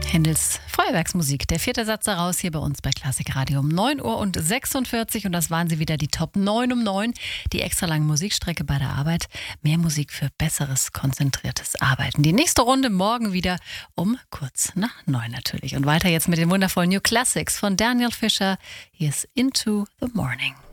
Händels Feuerwerksmusik. Der vierte Satz daraus hier bei uns bei Klassik Radio um 9:46 Uhr. Und das waren sie wieder, die Top 9 um 9. Die extra lange Musikstrecke bei der Arbeit. Mehr Musik für besseres, konzentriertes Arbeiten. Die nächste Runde morgen wieder um kurz nach 9 natürlich. Und weiter jetzt mit den wundervollen New Classics von Daniel Fischer. Hier ist Into the Morning.